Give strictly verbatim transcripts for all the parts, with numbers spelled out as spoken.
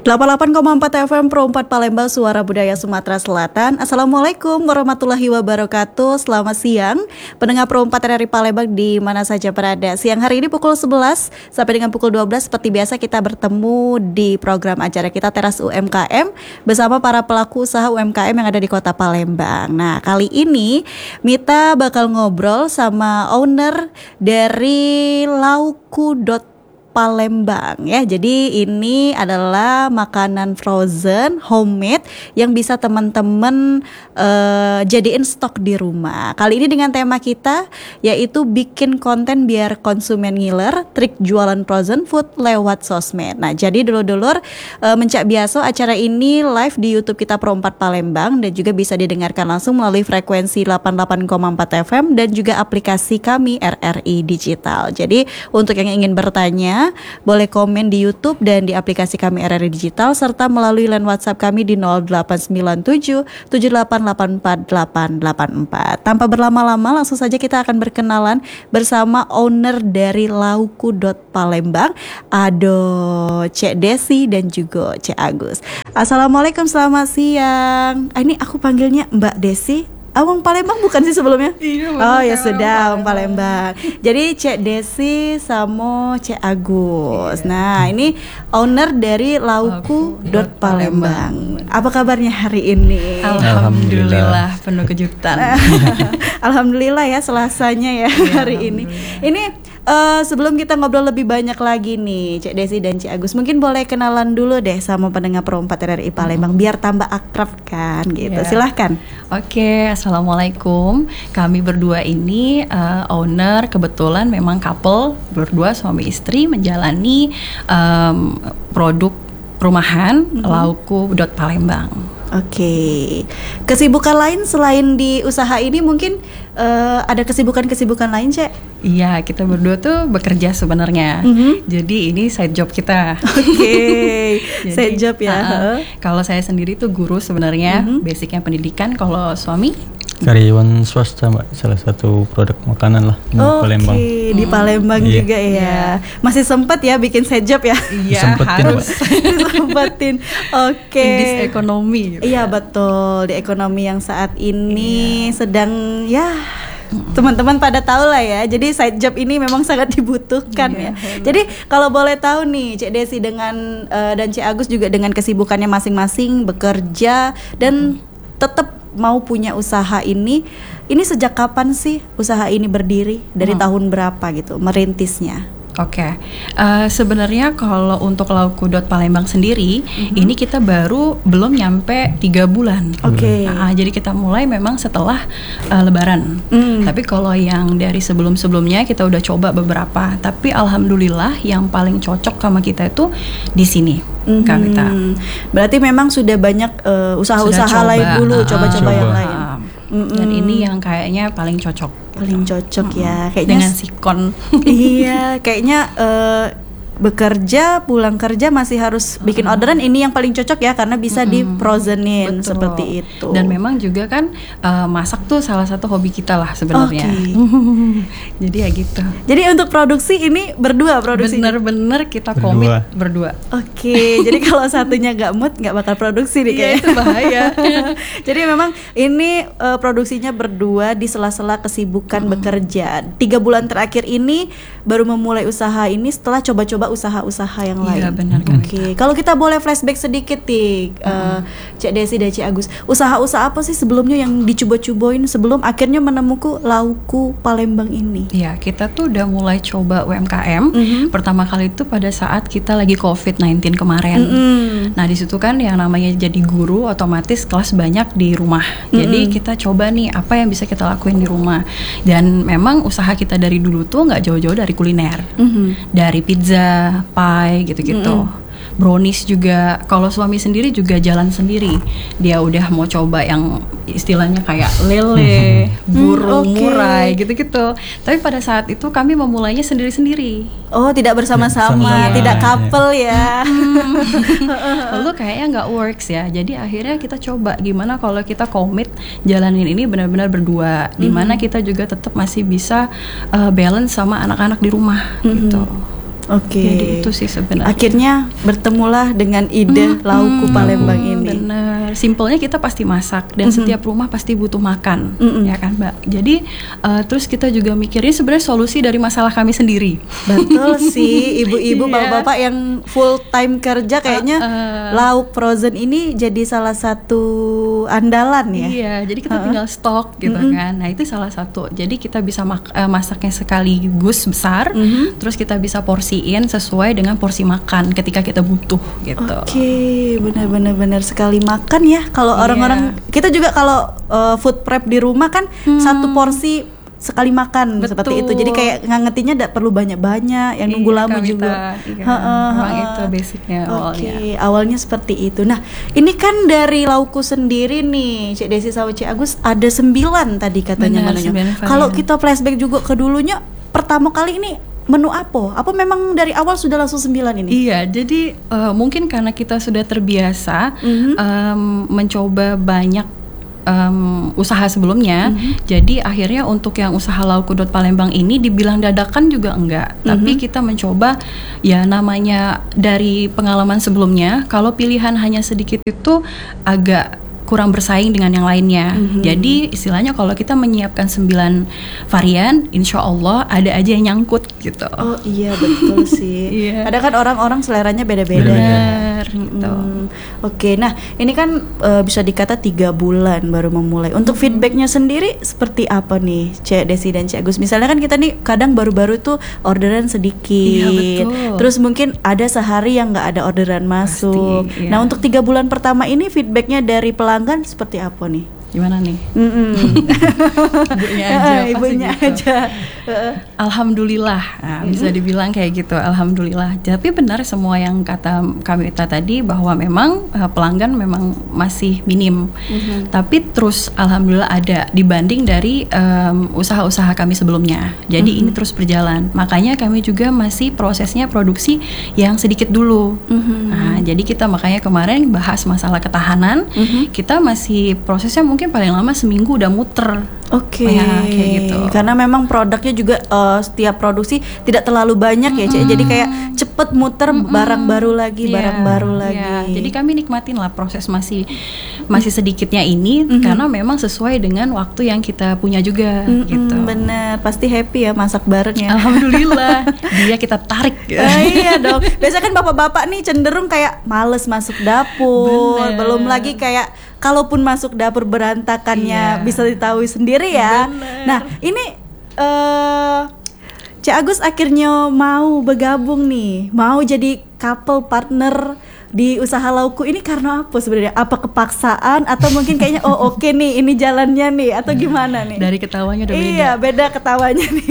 delapan puluh delapan koma empat F M Pro empat Palembang, Suara Budaya Sumatera Selatan. Assalamualaikum warahmatullahi wabarakatuh. Selamat siang pendengar Pro empat R R I Palembang di mana saja berada. Siang hari ini pukul sebelas sampai dengan pukul dua belas seperti biasa kita bertemu di program acara kita Teras U M K M bersama para pelaku usaha U M K M yang ada di Kota Palembang. Nah, kali ini Mita bakal ngobrol sama owner dari Lauku Palembang ya. Jadi ini adalah makanan frozen homemade yang bisa teman-teman uh, jadiin stok di rumah. Kali ini dengan tema kita yaitu bikin konten biar konsumen ngiler, trik jualan frozen food lewat sosmed. Nah, jadi dulur-dulur uh, mencak biaso acara ini live di YouTube kita Pro empat Palembang dan juga bisa didengarkan langsung melalui frekuensi delapan puluh delapan koma empat F M dan juga aplikasi kami R R I Digital. Jadi untuk yang ingin bertanya boleh komen di YouTube dan di aplikasi kami R R I Digital serta melalui line WhatsApp kami di nol delapan sembilan tujuh tujuh delapan delapan empat delapan delapan empat. Tanpa berlama-lama langsung saja kita akan berkenalan bersama owner dari Lauku Palembang, Ado Cek Desi dan juga Cek Agus. Assalamualaikum, selamat siang. Ah, ini aku panggilnya Mbak Desi. Abang Palembang bukan sih sebelumnya? Iya, oh ya sudah, Abang Palembang. Jadi Cek Desi sama Cek Agus. Iya. Nah, ini owner dari Lauku Palembang. Apa kabarnya hari ini? Alhamdulillah, penuh kejutan. Alhamdulillah ya, Selasanya ya, ya hari ini. Ini Uh, sebelum kita ngobrol lebih banyak lagi nih Cek Desi dan Cek Agus, mungkin boleh kenalan dulu deh sama pendengar Pro empat R R I Palembang hmm. biar tambah akrab kan gitu. Yeah. Silahkan. Oke, okay, assalamualaikum. Kami berdua ini uh, owner, kebetulan memang couple berdua suami istri menjalani um, produk rumahan hmm. Lauku Palembang. Oke, okay. Kesibukan lain selain di usaha ini mungkin uh, ada kesibukan-kesibukan lain, Cek? Iya, kita berdua tuh bekerja sebenarnya. Mm-hmm. Jadi ini side job kita. Oke, okay. Side job ya. Uh-uh. Kalau saya sendiri tuh guru sebenarnya, mm-hmm. basicnya pendidikan. Kalau suami? Karyawan swasta, Mbak, salah satu produk makanan lah di okay, Palembang. Oke, di Palembang hmm. juga ya. Yeah. Masih sempat ya bikin side job ya? Iya, harus disempetin. Oke. Okay. In this ekonomi. Gitu iya ya. Betul, di ekonomi yang saat ini yeah. sedang ya. Teman-teman pada tahu lah ya. Jadi side job ini memang sangat dibutuhkan yeah, ya. Jadi kalau boleh tahu nih, Cek Desi dengan uh, dan Cek Agus juga dengan kesibukannya masing-masing bekerja dan hmm. tetap mau punya usaha ini. Ini sejak kapan sih usaha ini berdiri? Dari hmm. tahun berapa gitu merintisnya? Oke, okay. uh, sebenarnya kalau untuk Lauku Palembang sendiri, mm-hmm. ini kita baru belum nyampe tiga bulan. Oke. Okay. Nah, jadi kita mulai memang setelah uh, Lebaran. Mm. Tapi kalau yang dari sebelum-sebelumnya kita udah coba beberapa. Tapi alhamdulillah yang paling cocok sama kita itu di sini. Mm-hmm. Kak Mita. Berarti memang sudah banyak uh, usaha-usaha sudah lain dulu, uh, coba-coba uh, yang lain. Uh, dan ini yang kayaknya paling cocok. Paling cocok hmm. ya kayaknya dengan sikon. Iya, kayaknya uh, bekerja pulang kerja masih harus bikin uh-huh. orderan. Ini yang paling cocok ya karena bisa uh-huh. di frozenin seperti itu. Dan memang juga kan uh, masak tuh salah satu hobi kita lah sebenarnya. Okay. Jadi ya gitu. Jadi untuk produksi ini berdua produksi. Bener-bener kita komit berdua. Oke. Okay. Jadi kalau satunya nggak mood nggak bakal produksi nih kayaknya. Itu bahaya. Jadi memang ini uh, produksinya berdua di sela-sela kesibukan uh-huh. bekerja. Tiga bulan terakhir ini baru memulai usaha ini setelah coba-coba usaha-usaha yang lain. Iya benar kan. Oke, okay. Kalau kita boleh flashback sedikit nih, hmm. uh, Cek Desi dan Cek Agus, usaha-usaha apa sih sebelumnya yang dicoba-cobain sebelum akhirnya menemukan Lauku Palembang ini? Iya, kita tuh udah mulai coba U M K M. Mm-hmm. Pertama kali itu pada saat kita lagi covid sembilan belas kemarin. Mm-hmm. Nah di situ kan yang namanya jadi guru otomatis kelas banyak di rumah. Mm-hmm. Jadi kita coba nih apa yang bisa kita lakuin di rumah. Dan memang usaha kita dari dulu tuh nggak jauh-jauh dari kuliner, mm-hmm. dari pizza, pie gitu-gitu. Mm-hmm. Brownies juga. Kalau suami sendiri juga jalan sendiri. Dia udah mau coba yang istilahnya kayak lele, burung hmm, okay. murai gitu-gitu. Tapi pada saat itu kami memulainya sendiri-sendiri. Oh, tidak bersama-sama, ya, tidak couple ya. Lalu kayaknya nggak works ya. Jadi akhirnya kita coba gimana kalau kita komit jalanin ini benar-benar berdua. Mm-hmm. Dimana kita juga tetap masih bisa uh, balance sama anak-anak di rumah mm-hmm. gitu. Oke. Jadi itu sih sebenarnya. Akhirnya bertemulah dengan ide Mm, lauku mm, Palembang mm, ini. Bener. Simpelnya kita pasti masak dan Mm-mm. setiap rumah pasti butuh makan, Mm-mm. ya kan, Mbak. Jadi uh, terus kita juga mikirin sebenarnya solusi dari masalah kami sendiri. Betul sih, ibu-ibu, Iya. bapak-bapak yang full time kerja kayaknya Uh, uh. lauk frozen ini jadi salah satu andalan ya. Iya, jadi kita Uh-uh. tinggal stok gitu Mm-mm. kan. Nah itu salah satu. Jadi kita bisa mak- uh, masaknya sekaligus besar, Mhm. terus kita bisa porsiin sesuai dengan porsi makan ketika kita butuh gitu. Oke, benar-benar benar sekali makan ya. Kalau Iya. orang-orang kita juga kalau uh, food prep di rumah kan Hmm. satu porsi sekali makan Betul. seperti itu. Jadi kayak ngangetinnya tidak perlu banyak-banyak, yang nunggu Iya, lama Kak Mita. juga. Iya, Ha-ha, memang ha-ha. itu basicnya Oke, awalnya. awalnya seperti itu. Nah, ini kan dari lauku sendiri nih, Cik Desi sama Cik Agus ada sembilan tadi katanya Benar, menunya. sembilan varian. Kalau kita flashback juga ke dulunya, pertama kali ini menu apa? Apa memang dari awal sudah langsung sembilan ini? Iya, jadi uh, mungkin karena kita sudah terbiasa Mhm. um, mencoba banyak um, usaha sebelumnya, Mhm. jadi akhirnya untuk yang usaha lauku dot palembang ini dibilang dadakan juga enggak, tapi kita mencoba ya namanya dari pengalaman sebelumnya, kalau pilihan hanya sedikit itu agak kurang bersaing dengan yang lainnya. Mhm. Jadi istilahnya kalau kita menyiapkan sembilan varian, insya Allah ada aja yang nyangkut gitu. Oh iya betul sih. Iya. Ada kan orang-orang seleranya beda-beda. Benar, gitu. Mm, Oke, nah ini kan eh, bisa dikata tiga bulan baru memulai. Untuk feedbacknya sendiri seperti apa nih, Cek Desi dan Cek Agus? Misalnya kan kita nih kadang baru-baru tuh orderan sedikit, Iya, betul. terus mungkin ada sehari yang nggak ada orderan masuk. Pasti, iya. Nah untuk tiga bulan pertama ini feedbacknya dari pelanggan seperti apa nih? Gimana nih? Mm-mm. Ibunya aja, pasti Ibunya gitu. aja. Heeh. Alhamdulillah, nah, bisa dibilang kayak gitu. Alhamdulillah. Tapi benar semua yang kata kami tadi bahwa memang uh, pelanggan memang masih minim. Mhm. Tapi terus alhamdulillah ada dibanding dari um, usaha-usaha kami sebelumnya. Jadi Mhm. ini terus berjalan. Makanya kami juga masih prosesnya produksi yang sedikit dulu. Mhm. Nah, jadi kita makanya kemarin bahas masalah ketahanan. Mhm. Kita masih prosesnya mungkin paling lama seminggu udah muter. Oke, Ya, kayak gitu. Karena memang produknya juga eh, setiap produksi tidak terlalu banyak ya, Cek. Jadi kayak cepet muter barang baru lagi, Iya, barang baru iya. lagi. Jadi kami nikmatin lah proses masih masih sedikitnya ini Mhm. karena memang sesuai dengan waktu yang kita punya juga Mm-mm, gitu. bener, pasti happy ya masak bareng ya. Alhamdulillah dia kita tarik. Ah, iya dong. Biasanya kan bapak-bapak nih cenderung kayak males masuk dapur. Bener. Belum lagi kayak kalaupun masuk dapur berantakannya Iya. bisa diketahui sendiri ya. Bener. Nah, ini eh Cik Agus akhirnya mau bergabung nih, mau jadi couple partner di usaha lauku ini karena apa sebenarnya? Apa kepaksaan atau mungkin kayaknya oh oke nih ini jalannya nih atau gimana nih? Dari ketawanya udah beda. Iya, beda ketawanya nih.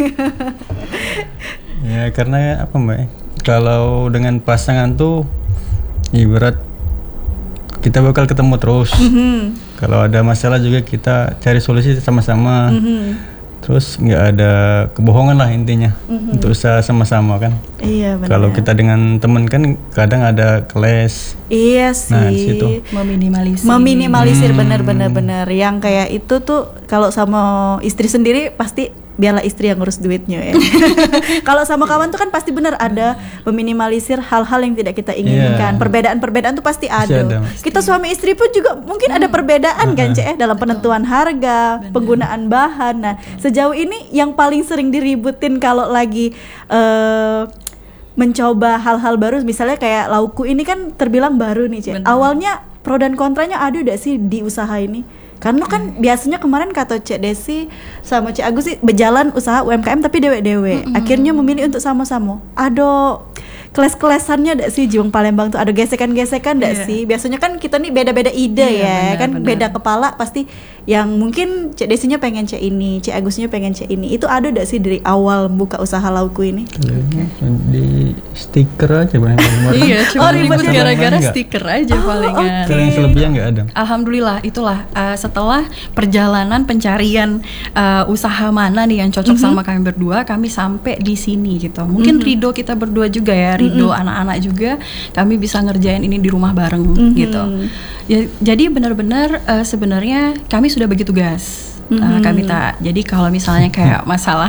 Ya karena apa mbak? Kalau dengan pasangan tuh ibarat kita bakal ketemu terus. Mhm. Kalau ada masalah juga kita cari solusi sama-sama. Mhm. Terus nggak ada kebohongan lah intinya untuk usaha sama-sama kan. Iya benar. Kalau kita dengan temen kan kadang ada kelas. Iya sih. Nah, di situ. Meminimalisir. Meminimalisir Hmm. benar-benar benar. Yang kayak itu tuh kalau sama istri sendiri pasti biarlah istri yang ngurus duitnya ya. Kalau sama kawan tuh kan pasti benar ada meminimalisir hal-hal yang tidak kita inginkan. Iya. Perbedaan-perbedaan tuh pasti Pasti ada. ada. Kita suami istri pun juga mungkin ada perbedaan kan, Cek, eh, dalam penentuan harga, Benar. penggunaan bahan. Nah, sejauh ini yang paling sering diributin kalau lagi eh, mencoba hal-hal baru, misalnya kayak lauku ini kan terbilang baru nih, Cek. Benar. Awalnya pro dan kontranya ada udah sih di usaha ini? Karena kan biasanya kemarin kata Cek Desi sama Cek Agus sih berjalan usaha U M K M tapi dewe-dewe. Akhirnya memilih untuk sama-sama. Ada keles-kelesannya ndak sih Jiwang Palembang tuh, ada gesekan-gesekan ndak Iya. sih? Biasanya kan kita nih beda-beda ide Iya, ya, benar, kan benar. beda kepala pasti yang mungkin Cek Desinya pengen Cek ini, Cek Agusnya pengen Cek ini. Itu ada ndak sih dari awal buka usaha lauku ini? Di stiker aja bang. Iya, cuma Oh, ribet ribut ya? gara-gara Enggak. stiker aja palingan. Kalau yang selebihnya nggak ada. Alhamdulillah itulah uh, setelah perjalanan pencarian uh, usaha mana nih yang cocok sama kami berdua, kami sampai di sini gitu. Mungkin ridho kita berdua juga ya, ridho anak-anak juga, kami bisa ngerjain ini di rumah bareng gitu. Ya, jadi benar-benar uh, sebenarnya kami sudah bagi tugas. uh, Kak Mita. Jadi kalau misalnya kayak masalah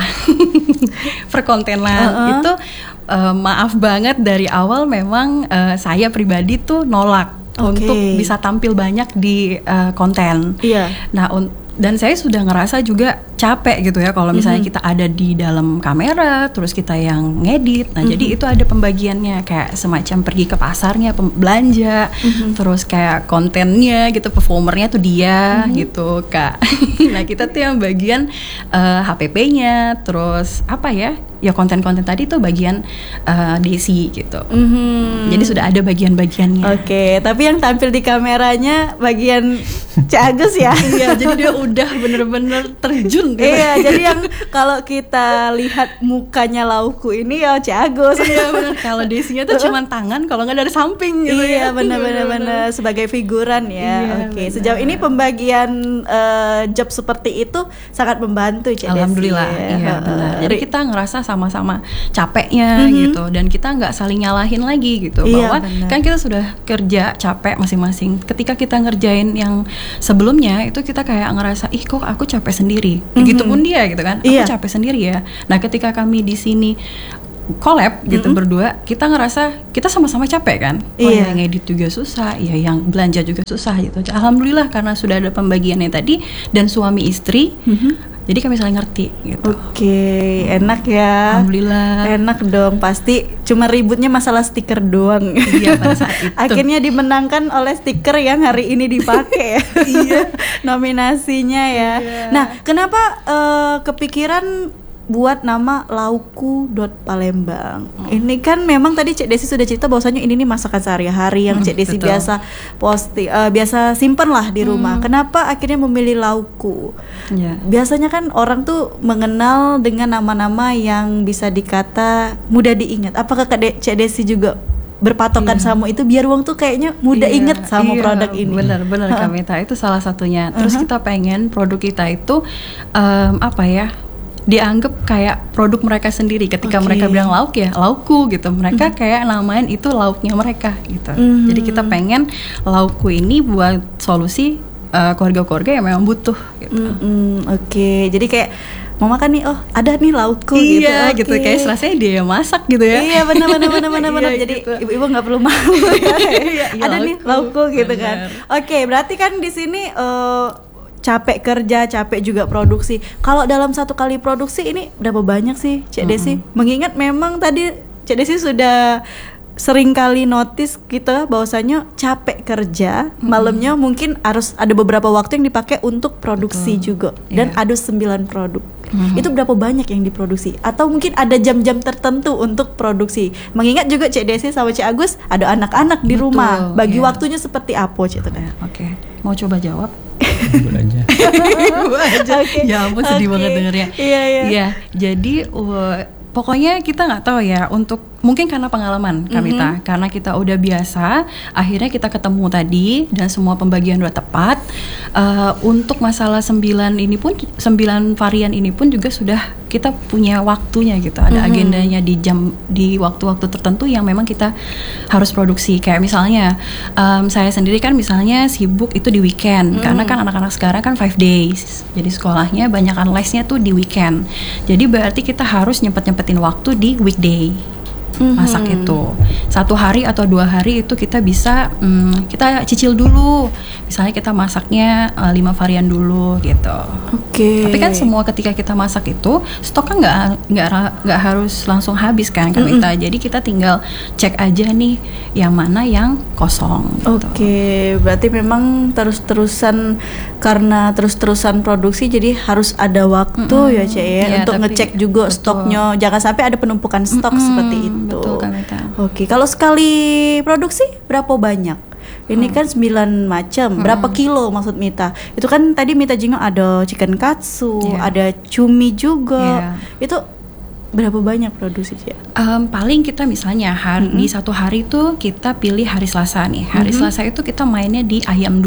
perkontenan Uh-uh. itu uh, maaf banget dari awal memang uh, saya pribadi tuh nolak Oke. untuk bisa tampil banyak di uh, konten. Iya. Nah, un- dan saya sudah ngerasa juga capek gitu ya kalau misalnya Mm-hmm. kita ada di dalam kamera, terus kita yang ngedit. Nah, Mm-hmm. jadi itu ada pembagiannya kayak semacam pergi ke pasarnya, pem- belanja, Mm-hmm. terus kayak kontennya gitu, performernya tuh dia Mm-hmm. gitu, Kak. Nah, kita tuh yang bagian uh, H P P-nya, terus apa ya? Ya konten-konten tadi tuh bagian uh, Desi gitu. Mhm. Jadi sudah ada bagian-bagiannya. Oke, tapi yang tampil di kameranya bagian Cak Agus ya. Iya, jadi dia udah bener-bener terjun gitu. Iya, jadi yang kalau kita lihat mukanya Lauku ini ya Cak Agus. Iya benar. Kalau Desinya tuh cuman tangan, kalau nggak dari samping gitu Iya, ya. benar-benar benar sebagai figuran ya. Iya, Oke, benar. sejauh ini pembagian eh, job seperti itu sangat membantu Cak Desi. Alhamdulillah, ya. iya Heeh. benar. Jadi kita ngerasa sama-sama capeknya Mhm. gitu, dan kita nggak saling nyalahin lagi gitu, Iya, bahwa benar. kan kita sudah kerja capek masing-masing. Ketika kita ngerjain yang sebelumnya itu kita kayak ngerasa ih kok aku capek sendiri. Begitupun dia gitu kan, aku Iya. capek sendiri ya. Nah ketika kami di sini collab gitu berdua, kita ngerasa kita sama-sama capek kan. Oh, Iya. yang ngedit juga susah, ya yang belanja juga susah gitu. Alhamdulillah karena sudah ada pembagiannya tadi dan suami istri, jadi kami saling ngerti gitu. Oke, enak ya. Alhamdulillah. Enak dong, pasti cuma ributnya masalah stiker doang. Iya, pada saat itu. Akhirnya dimenangkan oleh stiker yang hari ini dipakai ya. Iya. Nominasinya ya. Nah, kenapa eh, kepikiran buat nama lauku dot palembang? Ini kan memang tadi Cek Desi sudah cerita bahwasanya ini nih masakan sehari-hari yang Hmm, Cek Desi betul. biasa posting, eh, biasa simpen lah di rumah. Kenapa akhirnya memilih lauku? Ya. Biasanya kan orang tuh mengenal dengan nama-nama yang bisa dikata mudah diingat. Apakah Kak De- Cek Desi juga berpatokan sama itu biar uang tuh kayaknya mudah Iya, inget sama iya, produk ini? Bener-bener Kak Mita, itu salah satunya. Terus kita pengen produk kita itu em, apa ya, dianggap kayak produk mereka sendiri. Ketika Oke. mereka bilang lauk ya lauku gitu, mereka kayak namain itu lauknya mereka gitu. Mhm. Jadi kita pengen laukku ini buat solusi eh, keluarga-keluarga yang memang butuh gitu. Mm-mm, Oke, jadi kayak mau makan nih, oh ada nih laukku Iya gitu. gitu, Oke. kayak rasanya dia yang masak gitu ya. Iya benar benar benar benar benar. Iya, Jadi gitu. ibu-ibu nggak perlu malu ya. Iya, iya, Ada nih laukku. laukku gitu kan. Benar. Oke, berarti kan di sini eh, capek kerja, capek juga produksi. Kalau dalam satu kali produksi ini berapa banyak sih Cek Desi? Mengingat memang tadi Cek Desi sudah sering kali notice kita bahwasanya capek kerja, malamnya mungkin harus ada beberapa waktu yang dipakai untuk produksi Betul. juga. Dan Iya. ada sembilan produk. Itu berapa banyak yang diproduksi? Atau mungkin ada jam-jam tertentu untuk produksi? Mengingat juga Cek Desi sama Cek Agus ada anak-anak di Betul, rumah. Bagi iya. waktunya seperti apa Cek Tengah? Ya, Oke, mau coba jawab? Ikut aja. Ibu aja. Oke. Ya ampun, sedih Oke. banget dengernya. Iya, iya. Iya, jadi uh, pokoknya kita nggak tahu ya, untuk mungkin karena pengalaman Kak Mita, karena kita udah biasa, akhirnya kita ketemu tadi dan semua pembagian udah tepat. Uh, untuk masalah sembilan ini pun, sembilan varian ini pun juga sudah kita punya waktunya gitu, ada agendanya di jam, di waktu-waktu tertentu yang memang kita harus produksi. Kayak misalnya um, saya sendiri kan misalnya sibuk itu di weekend, karena kan anak-anak sekarang kan five days, jadi sekolahnya banyakan lesnya tuh di weekend. Jadi berarti kita harus nyempet-nyempetin waktu di weekday masak itu. Satu hari atau dua hari itu kita bisa hmm, kita cicil dulu. Misalnya kita masaknya uh, lima varian dulu gitu. Oke. Tapi kan semua ketika kita masak itu stoknya nggak nggak ra- nggak harus langsung habis kan Kak Mita. Jadi kita tinggal cek aja nih yang mana yang kosong. Gitu. Oke, berarti memang terus-terusan, karena terus-terusan produksi jadi harus ada waktu Mm-mm. ya Cek ya, Iya, untuk tapi- ngecek juga betul. stoknya, jangan sampai ada penumpukan stok Mm-mm, seperti itu. betul, Kak Mita. Oke, kalau sekali produksi berapa banyak? Ini kan sembilan macam. Berapa kilo maksud Mita? Itu kan tadi Mita jingok ada chicken katsu, Iya. ada cumi juga. Iya. Itu berapa banyak produksi Cek? Em, paling kita misalnya hari di satu hari tuh kita pilih hari Selasa nih. Hari Selasa itu kita mainnya di ayam dulu.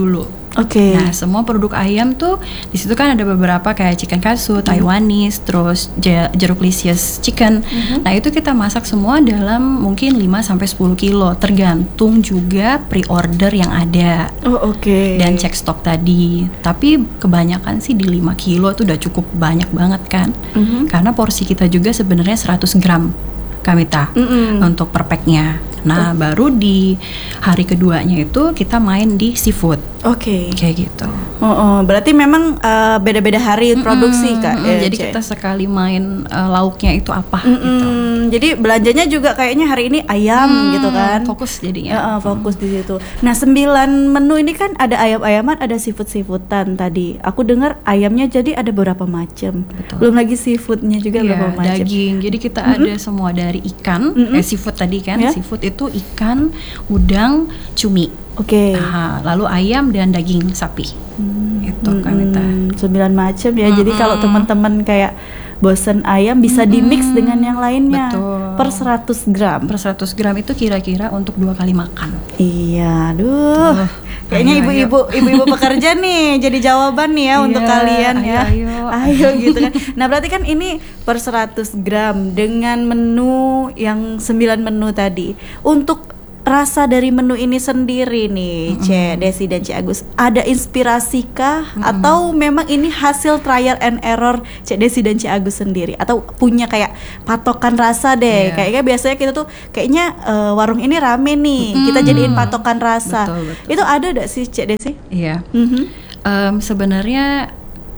Oke. Nah, semua produk ayam tuh di situ kan ada beberapa kayak chicken katsu, Taiwanese, terus ja- jeruk licious chicken. Mhm. Nah, itu kita masak semua dalam mungkin lima sampai sepuluh kilo, tergantung juga pre-order yang ada. Oh, oke. Dan cek stok tadi. Tapi kebanyakan sih di lima kilo itu udah cukup banyak banget kan. Mhm. Karena porsi kita juga sebenarnya seratus gram Kamita Mm-mm. untuk per pack-nya. Nah, baru di hari keduanya itu kita main di seafood. Oke. Kayak gitu. Oh, oh, berarti memang uh, beda-beda hari produksi Mm-mm, Kak. mm-mm. ya, Jadi Cek? kita sekali main uh, lauknya itu apa Mm-mm. gitu. Jadi belanjanya juga kayaknya hari ini ayam Hmm, gitu kan. Fokus Ya, jadinya. uh, fokus di situ. Nah, sembilan menu ini kan ada ayam-ayaman, ada seafood-seafoodan tadi. Aku dengar ayamnya jadi ada beberapa macam. Betul. Belum lagi seafoodnya juga Iya, beberapa macam. daging. Jadi kita ada semua dari ikan, Mm-mm. eh, seafood tadi kan. Ya. Seafood itu ikan, udang, cumi. Oke. Aha, lalu ayam dan daging sapi. Itu Kamita. Mm-mm, sembilan macam ya. Jadi kalau teman-teman kayak bosen ayam bisa dimix dengan yang lainnya. Betul. Per seratus gram. Per seratus gram itu kira-kira untuk dua kali makan. Iya, aduh. Kayaknya ayo, ibu-ibu ibu-ibu pekerja nih jadi jawaban nih ya untuk Iya, kalian ya. ayo, Ayo gitu kan. Nah, berarti kan ini per seratus gram dengan menu yang sembilan menu tadi. Untuk rasa dari menu ini sendiri nih, Cek Desi dan Cek Agus, ada inspirasi kah atau memang ini hasil trial and error Cek Desi dan Cek Agus sendiri atau punya kayak patokan rasa deh? Iya. Kayaknya biasanya kita tuh kayaknya eh, warung ini rame nih, kita jadiin patokan rasa. Betul, betul. Itu ada gak sih Cek Desi? Iya. Mhm. Em, sebenarnya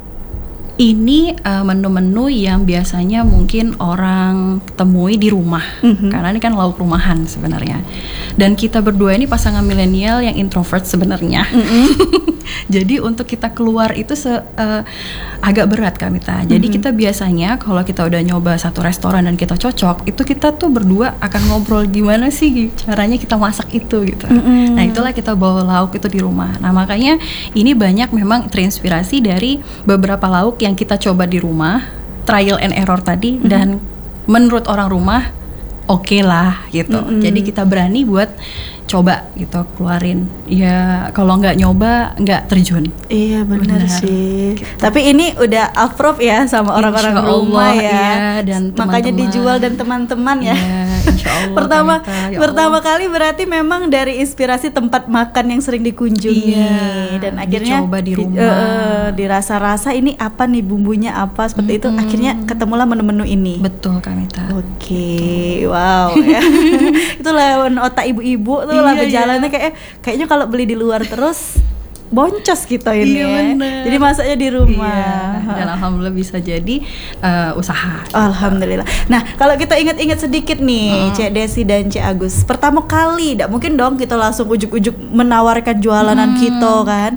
ini eh, menu-menu yang biasanya mungkin orang temui di rumah, Mhm. karena ini kan lauk rumahan sebenarnya. Dan kita berdua ini pasangan milenial yang introvert sebenarnya. Jadi untuk kita keluar itu se- eh, agak berat Kamita. Jadi kita biasanya kalau kita udah nyoba satu restoran dan kita cocok, itu kita tuh berdua akan ngobrol gimana sih caranya kita masak itu gitu. Mm-mm. Nah, itulah kita bawa lauk itu di rumah. Nah, makanya ini banyak memang terinspirasi dari beberapa lauk yang kita coba di rumah, trial and error tadi, dan menurut orang rumah oke lah gitu. Mm-mm. Jadi kita berani buat coba gitu keluarin. Ya kalau nggak nyoba nggak terjun. Iya benar Benar, sih. Tapi ini udah approve ya sama orang-orang Insya rumah Allah, ya. iya, dan makanya teman-teman. dijual dan teman-teman ya. Iya, insya Allah, pertama Kamita, ya pertama Allah. kali berarti memang dari inspirasi tempat makan yang sering dikunjungi Iya, dan akhirnya dicoba di di- rumah. eh, eh, dirasa-rasa ini apa nih bumbunya apa seperti itu akhirnya ketemulah menu-menu ini. Betul Kamita. Oke, wow ya. Itu lawan otak ibu-ibu tuh lah Iya, berjalannya iya. kayak kayaknya kalau beli di luar terus boncos kita ini Iya, ya. bener. Jadi masaknya di rumah. Iya, dan alhamdulillah bisa jadi eh, usaha. Alhamdulillah. Nah, kalau kita ingat-ingat sedikit nih, Cek Desi dan Cek Agus. Pertama kali, tidak mungkin dong kita langsung ujuk-ujuk menawarkan jualanan kita kan.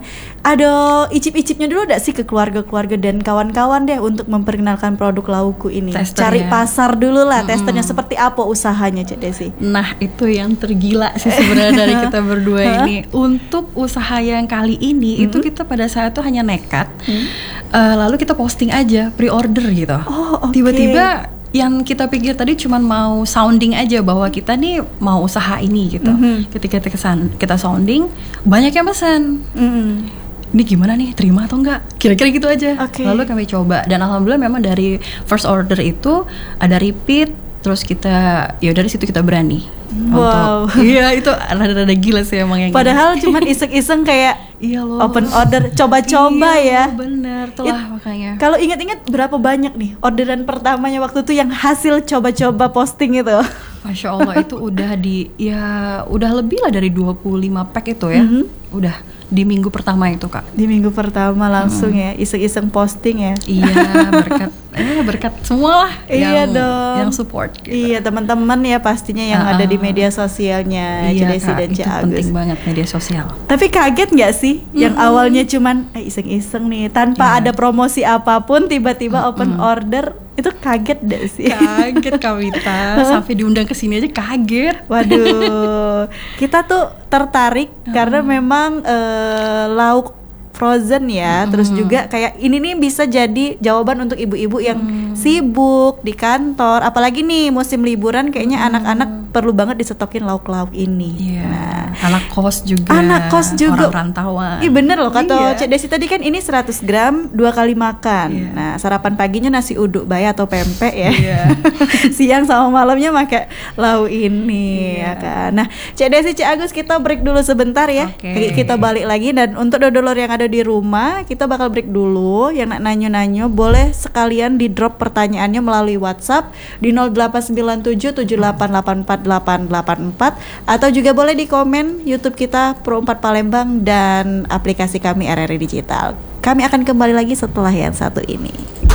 Ada icip-icipnya dulu enggak sih ke keluarga-keluarga dan kawan-kawan deh untuk memperkenalkan produk laukku ini. Tester Cari ya. pasar dulu lah, testernya seperti apa usahanya, Cek Desi. Nah, itu yang tergila sih sebenarnya dari kita berdua ini. Untuk usaha yang kali ini itu kita pada saat itu hanya nekat. Eh, lalu kita posting aja pre-order gitu. Oh, oke. Tiba-tiba yang kita pikir tadi cuman mau sounding aja bahwa kita nih mau usaha ini gitu. Ketika kita kesan- kita sounding, banyak yang pesan. Mm. Ini gimana nih, terima atau enggak? Kira-kira gitu aja. Oke. Lalu kami coba dan alhamdulillah memang dari first order itu ada repeat, terus kita ya dari situ kita berani. Wow. Untuk, iya itu rada-rada gila sih emang yang Padahal cuma iseng-iseng kayak ini. Iya loh. open order, coba-coba Iya, ya. bener, It- telah makanya. Kalau ingat-ingat berapa banyak nih orderan pertamanya waktu itu yang hasil coba-coba posting itu? Masya Allah itu udah di ya udah lebih lah dari dua puluh lima pack itu ya. Udah di minggu pertama itu Kak. Di minggu pertama langsung ya iseng-iseng posting ya. Iya berkat eh berkat semua lah Iya yang, dong. yang support gitu. Iya teman-teman ya pastinya yang Ah, ada di ah. media sosialnya Iya, Cek Desi Kak, dan itu Cek Agus. penting banget media sosial. Tapi kaget nggak sih yang awalnya cuman eh, iseng-iseng nih tanpa Iya. ada promosi apapun tiba-tiba open order itu kaget nggak sih? Kaget Kawita sampai diundang ke sini aja kaget. Waduh, kita tuh tertarik karena memang eh, lauk frozen ya, terus juga kayak ini nih bisa jadi jawaban untuk ibu-ibu yang sibuk di kantor, apalagi nih musim liburan kayaknya anak-anak perlu banget disetokin lauk-lauk ini. Iya. Nah, anak kos juga. anak kos juga. Orang rantauan. Ih bener loh kata Iya. Cek Desi tadi kan ini seratus gram dua kali makan. Iya. Nah sarapan paginya nasi uduk bayi atau pempek ya. Iya. Siang sama malamnya pakai lauk ini Iya. ya kan. Nah Cek Desi, Cek Agus, kita break dulu sebentar ya. Oke. Kita balik lagi, dan untuk dodolor yang ada di rumah kita bakal break dulu. Yang nak nanyo-nanyo boleh sekalian di drop pertanyaannya melalui WhatsApp di nol delapan sembilan tujuh tujuh delapan delapan empat delapan delapan empat, atau juga boleh di komen YouTube kita Pro empat Palembang dan aplikasi kami R R I Digital. Kami akan kembali lagi setelah yang satu ini.